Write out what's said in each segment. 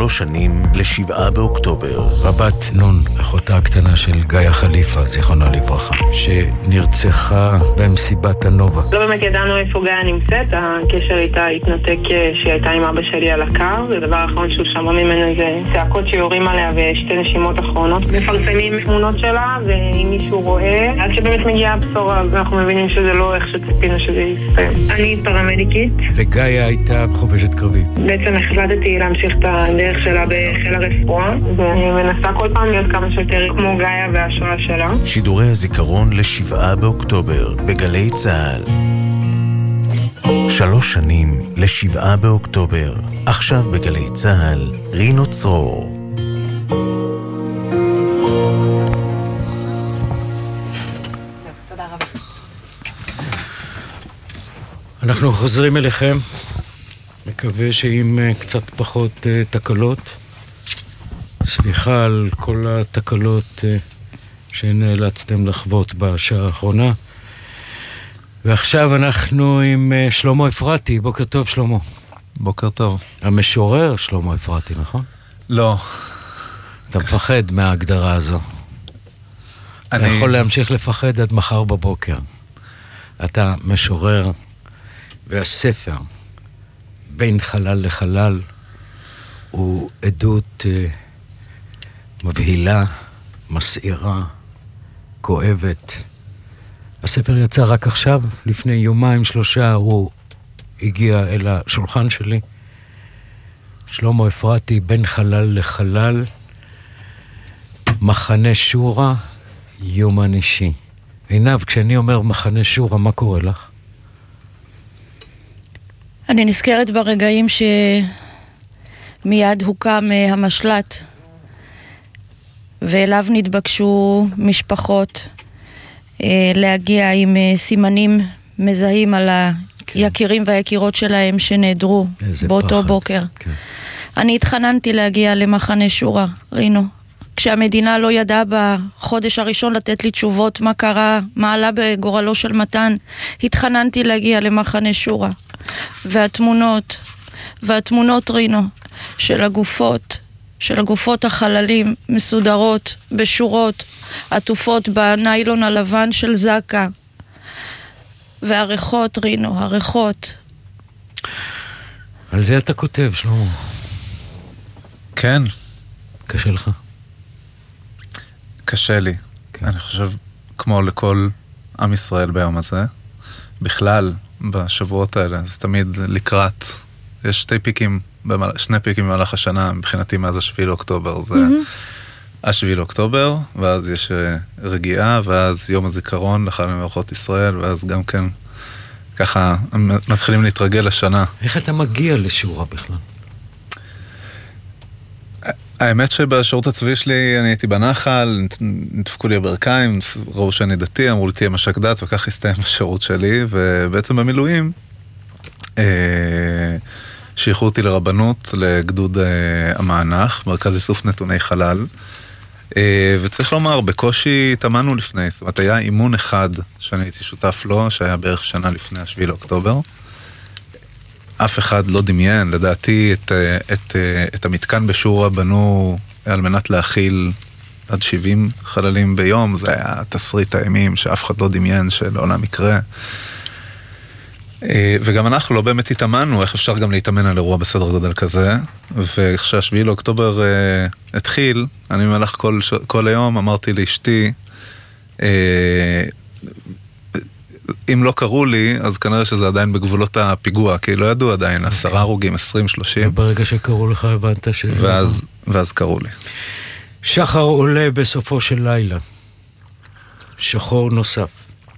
3 שנים ל7 באוקטובר. רבת נון, אחותה הקטנה של גאיה חליפה, זיכרונה לברכה, שנרצחה במסיבת הנובה. לא באמת ידענו איפה גאיה נמצאת, הקשר איתה התנתק שהיא הייתה עם אבא שלי על הקו, הדבר האחרון שהוא שמע ממנו זה צעקות שיורים עליה ושתי נשימות אחרונות. מפרסמים תמונות שלה, ואם מישהו רואה, עד שבאמת מגיעה הבשורה, אנחנו מבינים שזה לא איך שציפינו שזה יסתיים. אני פרמדיקית. וגאיה הייתה חובשת קרבית. בעצם החלטתי להמשיך את הדרך שלה בחיל הרפואה, ואני מנסה כל פעם להיות כמה שיותר כמו גאיה וההשראה שלה. שידורי הזיכרון ל7 באוקטובר בגלי צהל. 3 שנים ל7 באוקטובר. עכשיו בגלי צהל, רינו צרור. אנחנו חוזרים אליכם. מקווה שעם קצת פחות תקלות. סליחה על כל התקלות שנאלצתם לחוות בשעה האחרונה. ועכשיו אנחנו עם שלמה אפרתי. בוקר טוב, שלמה. בוקר טוב. המשורר שלמה אפרתי, נכון? לא. אתה מפחד מההגדרה הזו. אתה יכול להמשיך לפחד עד מחר בבוקר. אתה משורר, והספר בין חלל לחלל הוא עדות מבהילה, מסעירה, כואבת. הספר יצא רק עכשיו, לפני 2-3 הוא הגיע אל השולחן שלי. שלמה אפרתי, בין חלל לחלל, מחנה שורה, יומן אישי. עינב, כשאני אומר מחנה שורה, מה קורה לך? אני נזכרת ברגעים שמיד הוקם המשלט, ואליו נתבקשו משפחות להגיע עם סימנים מזהים על היקירים והיקירות שלהם שנעדרו באותו פחד. בוקר. כן. אני התחננתי להגיע למחנה שורה, רינו. כשהמדינה לא ידעה בחודש הראשון לתת לי תשובות מה קרה, מה עלה בגורלו של מתן, התחננתי להגיע למחנה שורה. והתמונות רינו של הגופות החללים מסודרות בשורות, עטופות בניילון הלבן של זקה, והריחות רינו, הריחות. על זה אתה כותב, שלמה. כן. קשה לך? קשה לי. כן. אני חושב, כמו לכל עם ישראל ביום הזה, בכלל, בשבועות האלה, זה תמיד לקראת. יש 2 פיקים במהלך השנה, מבחינתי מאז 7 לאוקטובר, זה 7 לאוקטובר, ואז יש רגיעה, ואז יום הזיכרון לחג למערכות ישראל, ואז גם כן, ככה, מתחילים להתרגל לשנה. איך אתה מגיע לשורה בכלל? האמת שבשירות הצבאי שלי אני הייתי בנחל, נדפקו לי הברכיים, ראו שאני דתי, אמרו לי תהיה משק דת, וכך הסתיים השירות שלי, ובעצם במילואים שייכו אותי לרבנות, לגדוד המענך, מרכז איסוף נתוני חלל, וצריך לומר, בקושי התאמנו לפני, זאת אומרת, היה אימון אחד שאני הייתי שותף לו, שהיה בערך שנה לפני 7 לאוקטובר, אף אחד לא דמיין, לדעתי את המתקן בשורה בנו על מנת להכיל עד 70 חללים ביום, זה היה תסריט הימים שאף אחד לא דמיין שלעולם יקרה. וגם אנחנו לא באמת התאמנו, איך אפשר גם להתאמן על אירוע בסדר גודל כזה, וכשה7 לאוקטובר התחיל, אני במהלך כל היום אמרתי לאשתי, אם לא קראו לי, אז כנראה שזה עדיין בגבולות הפיגוע, כי לא ידעו עדיין, 10 הרוגים, 20, 30. וברגע שקראו לך הבנת שזה... ואז קראו לי. שחר עולה בסופו של לילה. שחור נוסף.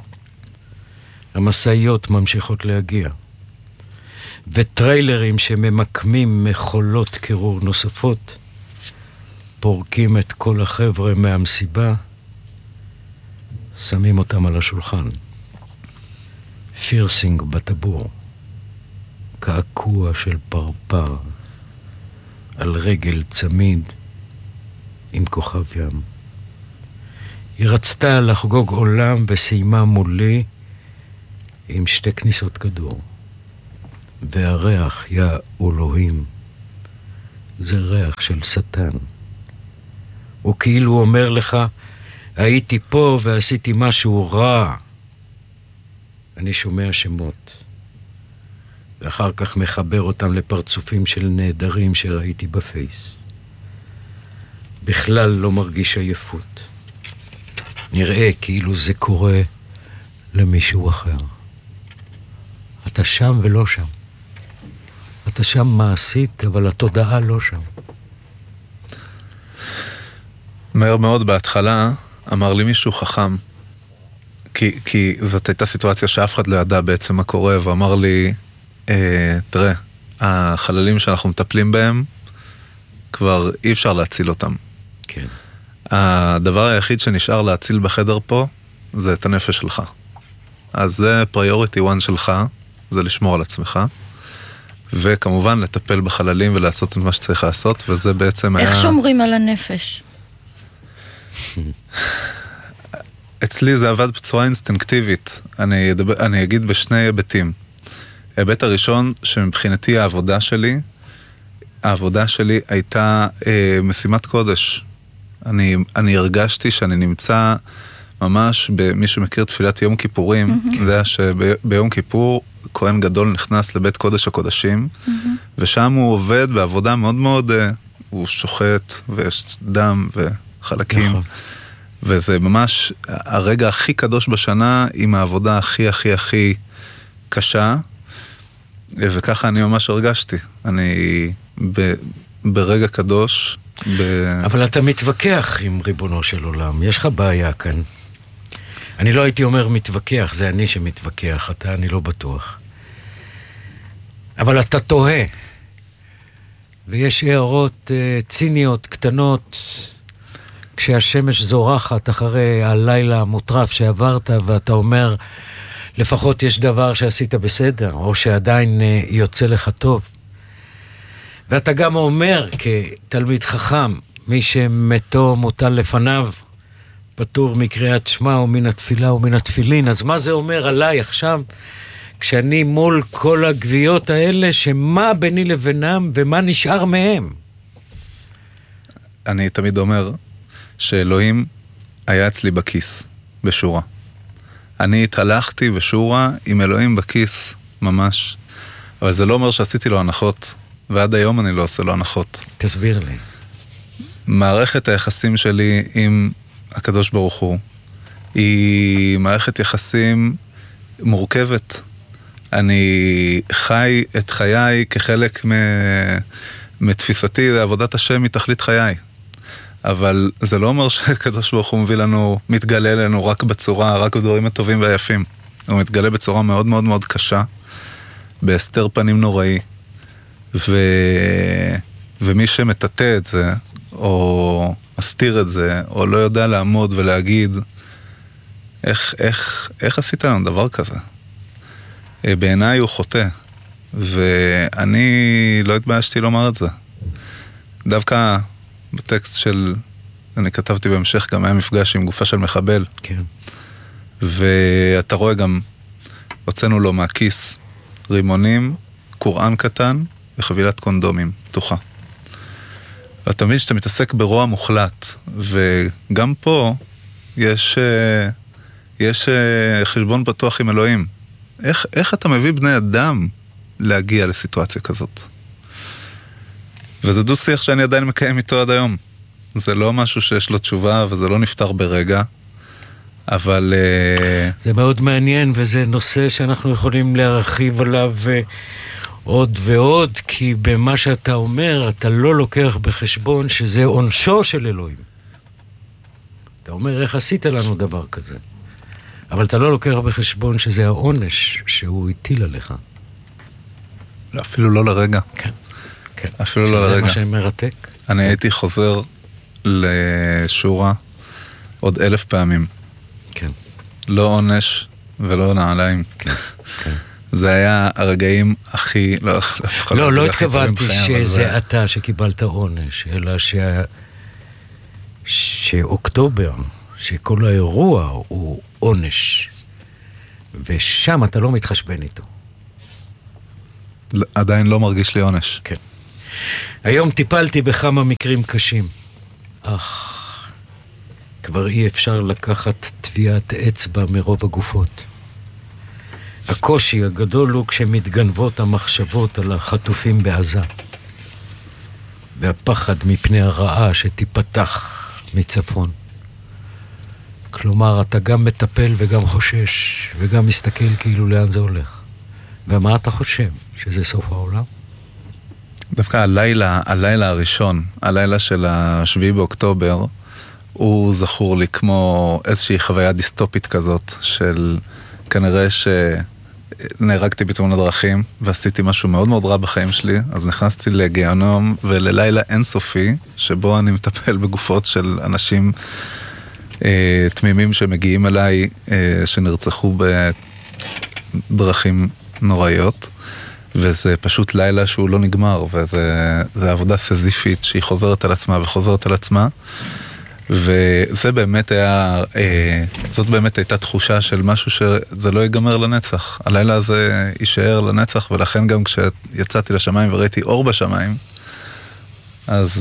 המשאיות ממשיכות להגיע. וטריילרים שממקמים מחולות קירור נוספות, פורקים את כל החבר'ה מהמסיבה, שמים אותם על השולחן. פירסינג בטבור, קעקוע של פרפר, על רגל צמיד עם כוכב ים. היא רצתה לחגוג עולם וסיימה מולי עם 2 כניסות כדור. והריח, יא אלוהים, זה ריח של שטן. הוא כאילו אומר לך, הייתי פה ועשיתי משהו רע. אני שומע שמות, ואחר כך מחבר אותם לפרצופים של נהדרים שראיתי בפייס. בכלל לא מרגיש עייפות. נראה כאילו זה קורה למישהו אחר. אתה שם ולא שם. אתה שם מעשית, אבל התודעה לא שם. מהר מאוד בהתחלה אמר לי מישהו חכם, כי זאת הייתה סיטואציה שאף אחד לא ידע בעצם מה קורה, ואמר לי, תראה, החללים שאנחנו מטפלים בהם, כבר אי אפשר להציל אותם. כן. הדבר היחיד שנשאר להציל בחדר פה, זה את הנפש שלך. אז זה priority one שלך, זה לשמור על עצמך, וכמובן לטפל בחללים ולעשות את מה שצריך לעשות, וזה בעצם היה... איך שומרים על הנפש? אצלי זה עבד בצורה אינסטינקטיבית. אני אגיד בשני היבטים. ההיבט הראשון, שמבחינתי העבודה שלי הייתה משימת קודש. אני הרגשתי שאני נמצא ממש במי שמכיר תפילת יום כיפורים, יודע שביום כיפור כהן גדול נכנס לבית קודש הקודשים, ושם הוא עובד בעבודה מאוד מאוד, הוא שוחט ויש דם וחלקים, וזה ממש הרגע הכי קדוש בשנה עם העבודה הכי הכי הכי קשה, וככה אני ממש הרגשתי. אני ברגע קדוש. אבל אתה מתווכח עם ריבונו של עולם, יש לך בעיה כאן. אני לא הייתי אומר מתווכח, זה אני שמתווכח, אני לא בטוח. אבל אתה תוהה, ויש הערות ציניות קטנות, כשהשמש זורחת אחרי הלילה המוטרף שעברת, ואתה אומר, לפחות יש דבר שעשית בסדר, או שעדיין יוצא לך טוב. ואתה גם אומר, כתלמיד חכם, מי שמתו מוטל לפניו, פטור מקריאת שמע או מן התפילה או מן התפילין. אז מה זה אומר עליי עכשיו, כשאני מול כל הגוויות האלה, שמה ביני לבינם ומה נשאר מהם? אני תמיד אומר שאלוהים היה אצלי בכיס, בשורה. אני התהלכתי בשורה עם אלוהים בכיס, ממש. אבל זה לא אומר שעשיתי לו הנחות, ועד היום אני לא עושה לו הנחות. תסביר לי. מערכת היחסים שלי עם הקדוש ברוך הוא, היא מערכת יחסים מורכבת. אני חי את חיי כחלק מתפיסתי, עבודת השם היא תכלית חיי. אבל זה לא אומר שהקדוש ברוך הוא מביא לנו, מתגלה לנו רק בצורה, רק בדברים הטובים והיפים. הוא מתגלה בצורה מאוד מאוד מאוד קשה, בהסתר פנים נוראי. ומי שמטאטא את זה, או מסתיר את זה, או לא יודע לעמוד ולהגיד, איך עשית לנו דבר כזה? בעיניי הוא חוטא, ואני לא התביישתי לומר את זה. דווקא בטקסט אני כתבתי בהמשך, גם היה מפגש עם גופה של מחבל. כן. ואתה רואה גם, הוצאנו לו מהכיס רימונים, קוראן קטן, וחבילת קונדומים, פתוחה. ואתה מבין שאתה מתעסק ברוע מוחלט, וגם פה יש חשבון פתוח עם אלוהים. איך אתה מביא בני אדם להגיע לסיטואציה כזאת? וזה דו שיח שאני עדיין מקיים איתו עד היום. זה לא משהו שיש לו תשובה, וזה לא נפתר ברגע, אבל... זה מאוד מעניין, וזה נושא שאנחנו יכולים להרחיב עליו עוד ועוד, כי במה שאתה אומר, אתה לא לוקח בחשבון שזה עונשו של אלוהים. אתה אומר, איך עשית לנו דבר כזה? אבל אתה לא לוקח בחשבון שזה העונש שהוא הטיל עליך. אפילו לא לרגע. כן. כן. אפילו לא לרגע. זה מה שמרתק. אני הייתי חוזר לשורה עוד 1000 פעמים. כן. לא עונש ולא נעליים. כן. כן. זה היה הרגעים הכי... לא התכוונתי שזה אתה שקיבלת עונש, אלא שאוקטובר, שכל האירוע הוא עונש, ושם אתה לא מתחשבן איתו. עדיין לא מרגיש לי עונש. כן. היום טיפלתי בכמה מקרים קשים. כבר אי אפשר לקחת טביעת אצבע מרוב הגופות. הקושי הגדול הוא כשמתגנבות המחשבות על החטופים בעזה. והפחד מפני הרעה שתיפתח מצפון. כלומר, אתה גם מטפל וגם חושש, וגם מסתכל כאילו לאן זה הולך. ומה אתה חושב? שזה סוף העולם? דווקא הלילה הראשון, הלילה של ה-7 באוקטובר, הוא זכור לי כמו איזושהי חוויה דיסטופית כזאת, של כנראה שנהרגתי בתאונת דרכים, ועשיתי משהו מאוד מאוד רע בחיים שלי, אז נכנסתי לגיהנום וללילה אינסופי, שבו אני מטפל בגופות של אנשים תמימים שמגיעים אליי, שנרצחו בדרכים נוראיות, וזה פשוט לילה שהוא לא נגמר, וזה עבודה סזיפית שהיא חוזרת על עצמה וחוזרת על עצמה, וזה באמת היה, זאת באמת הייתה תחושה של משהו שזה לא ייגמר לנצח. הלילה הזה יישאר לנצח, ולכן גם כשיצאתי לשמיים וראיתי אור בשמיים, אז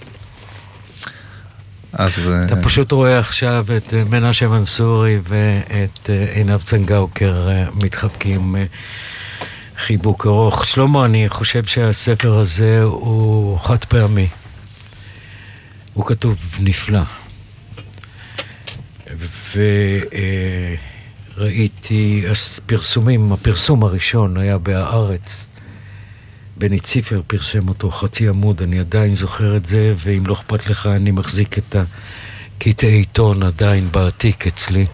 אתה פשוט רואה עכשיו את מנשה מנסורי ואת עינב צנגאוקר מתחבקים חיבוק ארוך. שלמה, אני חושב שהספר הזה הוא חד פעמי. הוא כתוב נפלא. וראיתי הפרסום הראשון היה בהארץ. בני ציפר פרסם אותו 0.5 עמוד, אני עדיין זוכר את זה, ואם לא אכפת לך אני מחזיק את הקטעי עיתון עדיין בעתיק אצלי.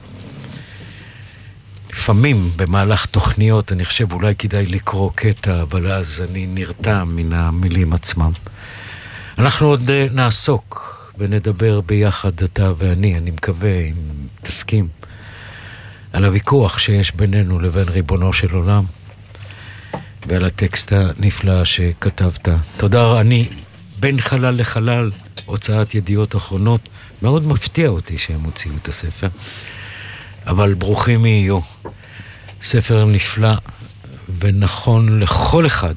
לפעמים במהלך תוכניות אני חושב אולי כדאי לקרוא קטע, אבל אז אני נרתם מן המילים עצמם. אנחנו עוד נעסוק ונדבר ביחד אתה ואני מקווה, אם תסכים, על הוויכוח שיש בינינו לבין ריבונו של עולם, ועל הטקסט הנפלא שכתבת. תודה, אני בין חלל לחלל, הוצאת ידיעות אחרונות, מאוד מפתיע אותי שהם הוציאו את הספר, אבל ברוכים יהיו. ספר נפלא ונכון לכל אחד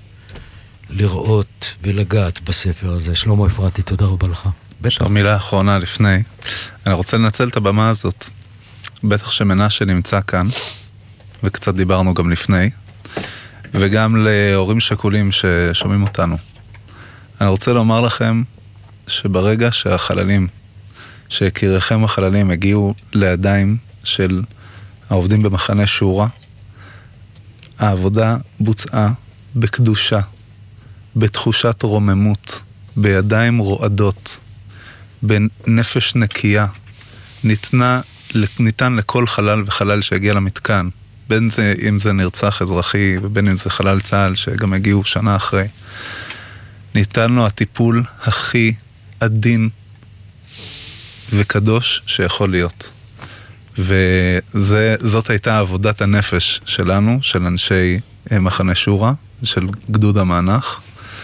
לראות ולגעת בספר הזה. שלמה אפרתי, תודה רבה לך. בטח. מילה אחרונה לפני, אני רוצה לנצל את הבמה הזאת, בטח שמנשה נמצא כאן, וקצת דיברנו גם לפני, וגם להורים שכולים ששומעים אותנו. אני רוצה לומר לכם שברגע שהחללים, שיקיריכם החללים הגיעו לידיים של העובדים במחנה שורה, העבודה בוצעה בקדושה, בתחושת רוממות, בידיים רועדות, בנפש נקייה. ניתן לכל חלל וחלל שהגיע למתקן, בין זה אם זה נרצח אזרחי ובין אם זה חלל צה"ל שגם הגיעו שנה אחרי, ניתן לו הטיפול הכי עדין וקדוש שיכול להיות. וזאת הייתה עבודת הנפש שלנו, של אנשי מחנה שורה, של גדוד המענך,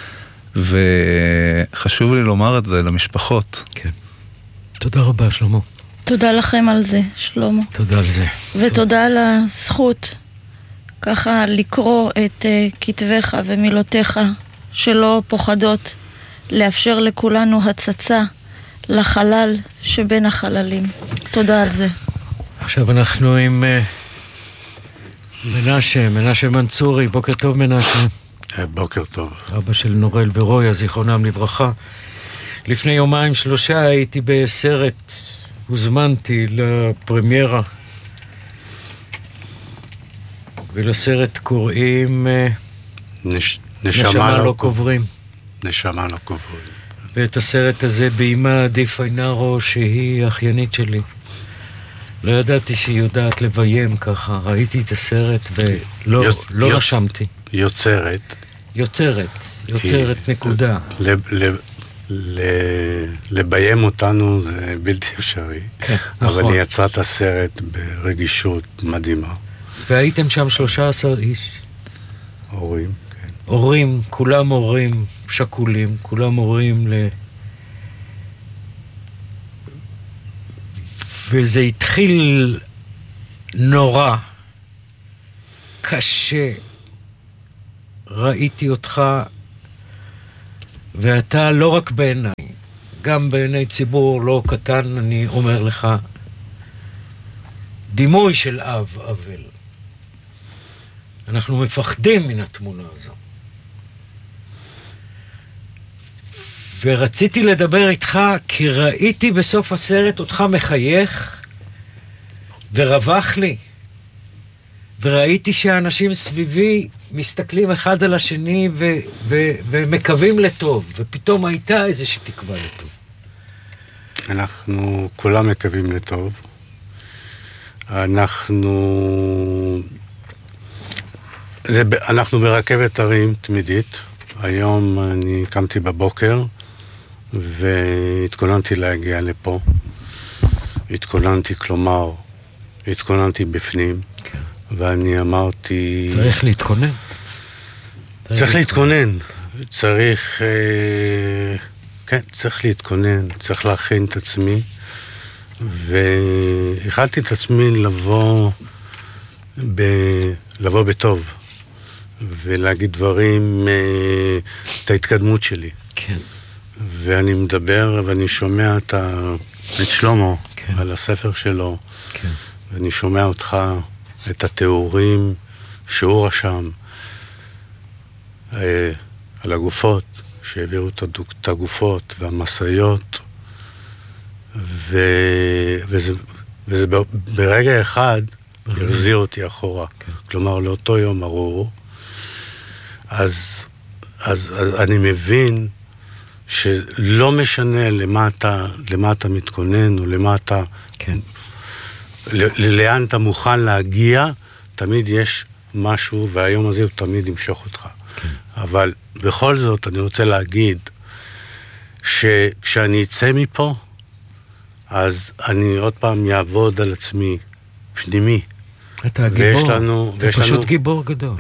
וחשוב לי לומר את זה למשפחות. כן. תודה רבה, שלמה. תודה לכם על זה, שלמה. תודה על זה. ותודה על הזכות ככה לקרוא את כתביך ומילותיך שלא פוחדות, לאפשר לכולנו הצצה לחלל שבין החללים. תודה על זה. עכשיו אנחנו עם מנשה מנסורי. בוקר טוב מנשה. בוקר טוב. אבא של נורל ורויה, זיכרונם לברכה. לפני 2-3 הייתי בסרט, הוזמנתי לפרמיירה, ולסרט קוראים נשמה לא קוברים. נשמה לא קוברים. ואת הסרט הזה באימה עדי פיינרו, שהיא אחיינית שלי. לא ידעתי שהיא יודעת לביים ככה. ראיתי את הסרט ולא רשמתי. יוצרת נקודה. לביים אותנו זה בלתי אפשרי. כן, אבל נכון. היא יצרה את הסרט ברגישות מדהימה. והייתם שם 13 איש. הורים, כן. הורים, כולם הורים שכולים, כולם הורים וזה התחיל נורא, קשה. ראיתי אותך ואתה לא רק בעיניי, גם בעיני ציבור לא קטן, אני אומר לך, דימוי של אב אבל. אנחנו מפחדים מן התמונה הזו. ורציתי לדבר איתך כי ראיתי בסוף הסרט אותך מחייך ורווח לי. וראיתי שהאנשים סביבי מסתכלים אחד על השני ומקווים לטוב, ופתאום הייתה איזושהי תקווה לטוב. אנחנו כולם מקווים לטוב. אנחנו ברכבת הרים תמידית. היום אני קמתי בבוקר והתכוננתי להגיע לפה. התכוננתי בפנים. כן. ואני אמרתי... צריך להתכונן. צריך להתכונן. צריך להתכונן. צריך להכין את עצמי. והחלטתי את עצמי לבוא בטוב. ולהגיד דברים, את ההתקדמות שלי. כן. ואני מדבר ואני שומע את שלמה, כן. על הספר שלו. כן. ואני שומע אותך, את התיאורים שהוא רשם על הגופות, שהעבירו את הגופות והמסעיות, וזה ברגע אחד הרזיר אותי אחורה. כן. כלומר, לאותו יום ארור, אז אני מבין שלא משנה למה אתה מתכונן, או למה אתה... כן. לאן אתה מוכן להגיע, תמיד יש משהו, והיום הזה הוא תמיד ימשוך אותך. כן. אבל בכל זאת אני רוצה להגיד, שכשאני אצא מפה, אז אני עוד פעם יעבוד על עצמי, פנימי. אתה גיבור, אתה פשוט גיבור גדול.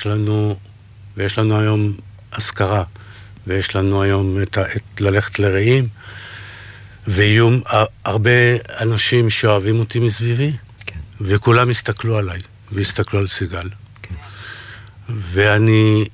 ויש לנו היום אזכרה, ויש לנו היום ללכת לרעים, ויהיו הרבה אנשים שאוהבים אותי מסביבי, כן. וכולם הסתכלו עליי, והסתכלו על סיגל. כן. ואני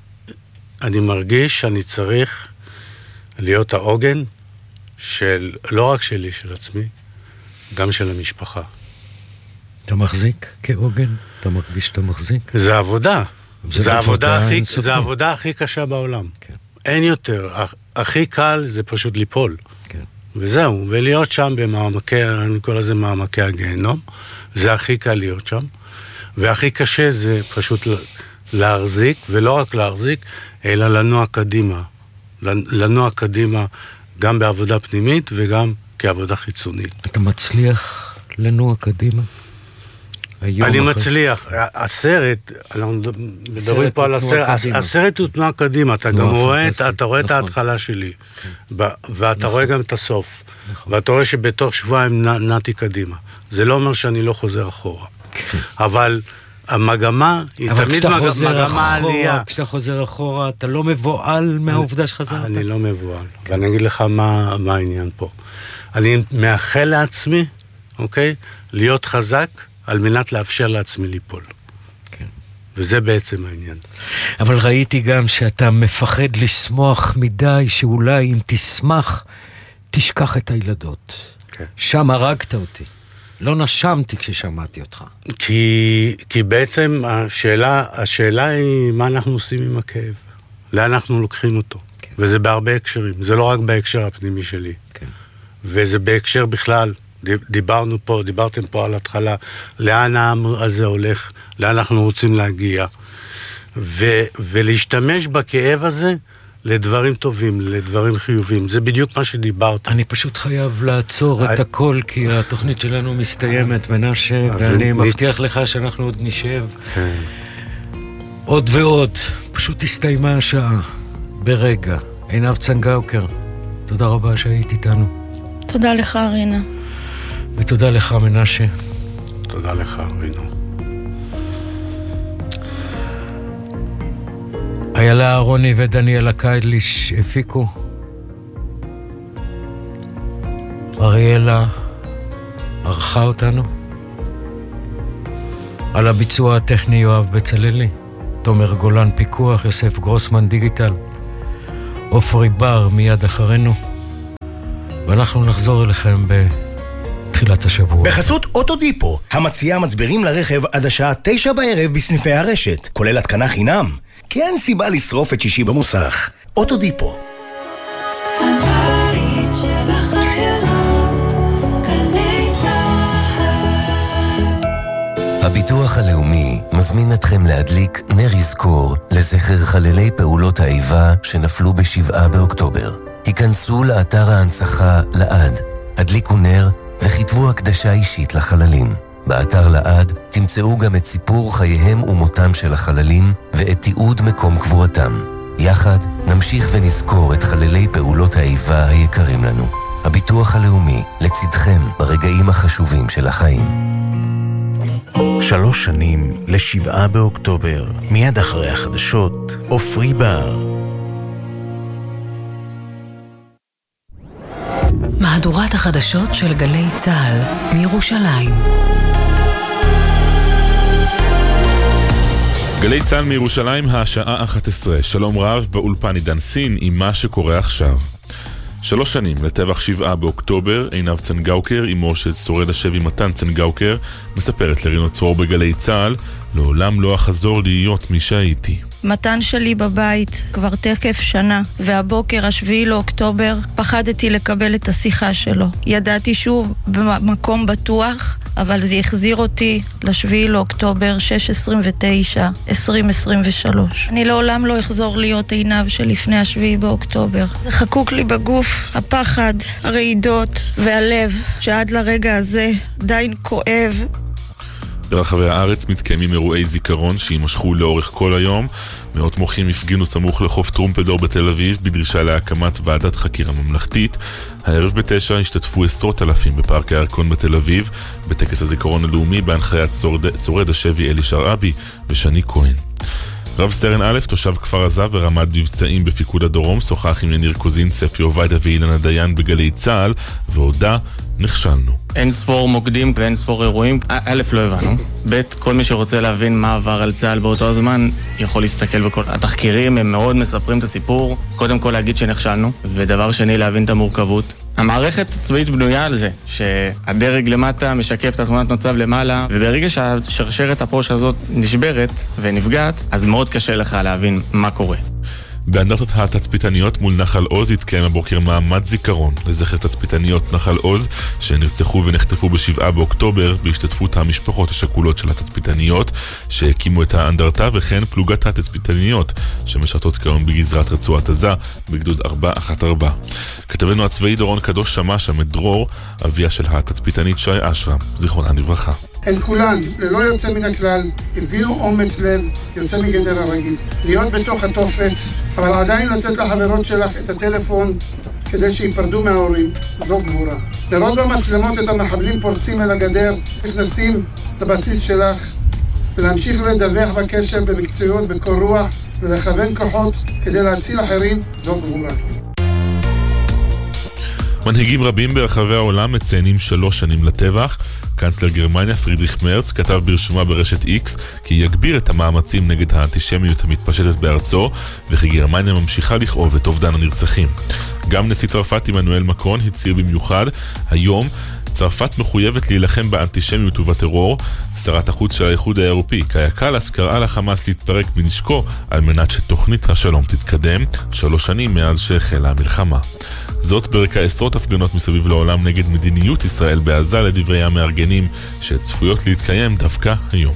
מרגיש שאני צריך להיות העוגן של, לא רק שלי, של עצמי, גם של המשפחה. אתה מחזיק כעוגן? אתה מרגיש שאתה מחזיק? זה עבודה. זה העבודה הכי קשה בעולם. כן. אין יותר. הכי קל זה פשוט ליפול. כן. וזהו, ולהיות שם במעמקי, אני קורא לזה מעמקי הגיהנום, זה הכי קל להיות שם, והכי קשה זה פשוט להחזיק, ולא רק להחזיק, אלא לנוע קדימה. לנוע קדימה גם בעבודה פנימית וגם כעבודה חיצונית. אתה מצליח לנוע קדימה? אני מצליח. הסרט, אנחנו מדברים פה על הסרט, הסרט הוא תנועה קדימה, אתה גם רואה את ההתחלה שלי, ואתה רואה גם את הסוף, ואתה רואה שבתוך שבועיים נעתי קדימה. זה לא אומר שאני לא חוזר אחורה, אבל המגמה היא תמיד מגמה עלייה. כשאתה חוזר אחורה, אתה לא מבועל מהעובדה שחזרת? אני לא מבועל, ואני אגיד לך מה העניין פה. אני מאחל לעצמי, אוקיי, להיות חזק, על מנת לאפשר לעצמי ליפול. כן. וזה בעצם העניין. אבל ראיתי גם שאתה מפחד לשמוח מדי, שאולי אם תשמח, תשכח את הילדות. כן. שם הרגת אותי. לא נשמתי כששמעתי אותך. כי בעצם השאלה היא מה אנחנו עושים עם הכאב. לאן אנחנו לוקחים אותו. כן. וזה בהרבה הקשרים. זה לא רק בהקשר הפנימי שלי. כן. וזה בהקשר בכלל. דיברתם פה על התחלה, לאן העם הזה הולך, לאן אנחנו רוצים להגיע, ולהשתמש בכאב הזה לדברים טובים, לדברים חיוביים, זה בדיוק מה שדיברת. אני פשוט חייב לעצור את הכל, כי התוכנית שלנו מסתיימת, מנשה, ואני מבטיח לך שאנחנו עוד נשב עוד ועוד, פשוט הסתיימה השעה, ברגע. עינב צנגאוקר, תודה רבה שהיית איתנו. תודה לך, רינה. ותודה לך, מנשה. תודה לך, רינו. איילה אהרוני ודניאלה קייליש הפיקו. אריאלה ערכה אותנו. על הביצוע הטכני יואב בצללי, תומר גולן פיקוח, יוסף גרוסמן דיגיטל. עופרי בר מיד אחרינו, ואנחנו נחזור אליכם בתחילת השבוע. בחסות אוטודיפו, המציעה מצברים לרכב עד השעה 9 בערב בסניפי הרשת, כולל התקנה חינם. כי אין סיבה לשרוף את שישי במוסך. אוטודיפו. הבית של החיילות, גלי צהל. הביטוח הלאומי מזמין אתכם להדליק נר יזכור לזכר חללי פעולות האיבה שנפלו ב7 באוקטובר. היכנסו לאתר ההנצחה לעד, הדליקו נר וכתבו הקדשה אישית לחללים. באתר לעד תמצאו גם את סיפור חייהם ומותם של החללים ואת תיעוד מקום קבורתם. יחד נמשיך ונזכור את חללי פעולות האיבה היקרים לנו. הביטוח הלאומי לצדכם ברגעים החשובים של החיים. 3 שנים ל7 באוקטובר, מיד אחרי החדשות, עופרי בר. מהדורת החדשות של גלי צהל מירושלים. גלי צהל מירושלים, השעה 11. שלום רב, באולפן עידן סין עם מה שקורה עכשיו. 3 שנים לטבח 7 באוקטובר, עינב צנגאוקר, אמו של שורד השבי מתן צנגאוקר, מספרת לרינו צרור בגלי צהל, לעולם לא אחזור להיות מי שהייתי. מתן שלי בבית כבר תקף שנה, והבוקר 7 לאוקטובר פחדתי לקבל את השיחה שלו. ידעתי שוב במקום בטוח, אבל זה החזיר אותי ל7 לאוקטובר 6/29/2023. אני לעולם לא אחזור להיות עינב שלפני 7 באוקטובר. זה חקוק לי בגוף, הפחד, הרעידות והלב, שעד לרגע הזה עדיין כואב. ברחבי הארץ מתקיימים אירועי זיכרון שימשכו לאורך כל היום. מאות מוחים הפגינו סמוך לחוף טרומפלדור בתל אביב בדרישה להקמת ועדת חקירה ממלכתית. הערב ב9 השתתפו 10,000 בפארק הירקון בתל אביב בטקס הזיכרון הלאומי בהנחיית שורד השבי אלי שרעבי ושני כהן. רב סרן א', תושב כפר עזה ורמ"ד מבצעים בפיקוד הדרום, שוחח עם יניר קוזין, ספי עוביידה ואילנה דיין בגלי צהל והודה, נכשלנו. אין ספור מוקדים ואין ספור אירועים. א', לא הבנו. ב', כל מי שרוצה להבין מה עבר על צהל באותו הזמן יכול להסתכל בכל התחקירים, הם מאוד מספרים את הסיפור. קודם כל להגיד שנכשלנו, ודבר שני להבין את המורכבות. המערכת הצבאית בנויה על זה, שהדרג למטה משקף את התמונת מצב למעלה, וברגע שהשרשרת הפרוש הזאת נשברת ונפגעת, אז מאוד קשה לך להבין מה קורה. באנדרטת התצפיתניות מול נחל עוז התקיים הבוקר מעמד זיכרון לזכר תצפיתניות נחל עוז שנרצחו ונחטפו ב7 באוקטובר בהשתתפות המשפחות השכולות של התצפיתניות שהקימו את האנדרטה, וכן פלוגת התצפיתניות שמשרתות כיום בגזרת רצועת עזה בגדוד 414. כתבנו הצבאי דורון קדוש שמע שם את דרור, אביה של התצפיתנית שי אשרם, זיכרונה לברכה. הן כולן, ללא יוצא מן הכלל, הפגינו אומץ לב, יוצא מגדר הרגיל. להיות בתוך התופת, אבל עדיין לתת לחברות שלך את הטלפון כדי שיפרדו מההורים, זו גבורה. לראות במצלמות את המחבלים פורצים אל הגדר, נכנסים את הבסיס שלך, ולהמשיך לדווח בקשר במקצועיות, בקור רוח, ולכוון כוחות כדי להציל אחרים, זו גבורה. מנהיגים רבים ברחבי העולם מציינים 3 שנים לטבח. קנצלר גרמניה פרידריך מרץ כתב ברשומה ברשת X כי יגביר את המאמצים נגד האנטישמיות המתפשטת בארצו, וכי גרמניה ממשיכה לכאוב את אובדן הנרצחים. גם נשיא צרפת עמנואל מקרון הצהיר במיוחד, היום צרפת מחויבת להילחם באנטישמיות ובטרור. שרת החוץ של האיחוד האירופי קאיה קלאס קראה לחמאס להתפרק מנשקו על מנת שתוכנית השלום תתקדם 3 שנים מאז שהחלה המלחמה. זאת ברקע עשרות הפגנות מסביב לעולם נגד מדיניות ישראל בעזה, לדברי המארגנים שצפויות להתקיים דווקא היום.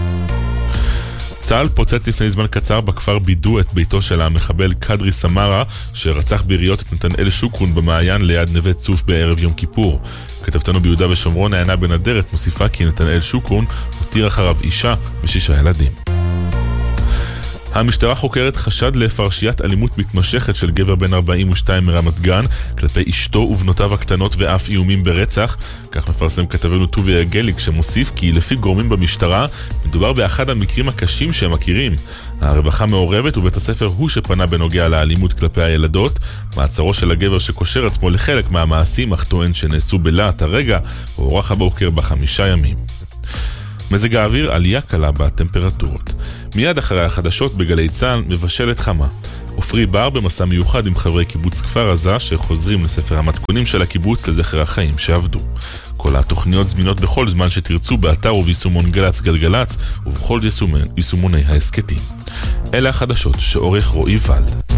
צה"ל פוצץ לפני זמן קצר בכפר בידו את ביתו של המחבל קדרי סמרה שרצח ביריות את נתנאל שוקרון במעיין ליד נווה צוף בערב יום כיפור. כתבתנו ביהודה ושומרון עיינה בנדרת מוסיפה כי נתנאל שוקרון הותיר אחריו אישה ו6 ילדים. המשטרה חוקרת חשד לפרשיית אלימות מתמשכת של גבר בן 42 מרמת גן כלפי אשתו ובנותיו הקטנות ואף איומים ברצח. כך מפרסם כתבנו טוביה גליק שמוסיף כי לפי גורמים במשטרה מדובר באחד המקרים הקשים שהם מכירים. הרווחה מעורבת ובית הספר הוא שפנה בנוגע לאלימות כלפי הילדות. מעצרו של הגבר שקושר עצמו לחלק מהמעשים אך טוען שנעשו בלהט הרגע והוארך הבוקר ב5 ימים. מזג האוויר, עלייה קלה בטמפרטורות. מיד אחרי החדשות בגלי צהל מבשלת חמה. עופרי בר במסע מיוחד עם חברי קיבוץ כפר עזה שחוזרים לספר המתכונים של הקיבוץ לזכר החיים שעבדו. כל התוכניות זמינות בכל זמן שתרצו באתר וביישומון גלץ גלגלץ ובכל יישומוני ההסקטים. אלה החדשות שעורך רועי ולד.